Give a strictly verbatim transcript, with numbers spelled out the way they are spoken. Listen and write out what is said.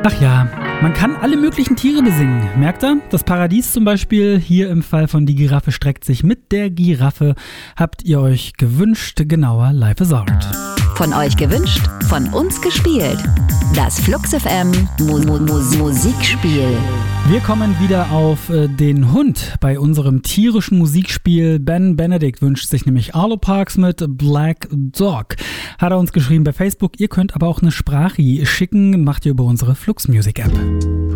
Ach ja, man kann alle möglichen Tiere besingen. Merkt ihr? Das Paradies zum Beispiel, hier im Fall von Die Giraffe streckt sich mit der Giraffe, habt ihr euch gewünscht, genauer live gesagt. Von euch gewünscht, von uns gespielt. Das Flux F M Mu- Mu- Mu- Musikspiel. Wir kommen wieder auf äh, den Hund bei unserem tierischen Musikspiel. Ben Benedict wünscht sich nämlich Arlo Parks mit Black Dog. Hat er uns geschrieben bei Facebook. Ihr könnt aber auch eine Sprache schicken, macht ihr über unsere Flux Music App.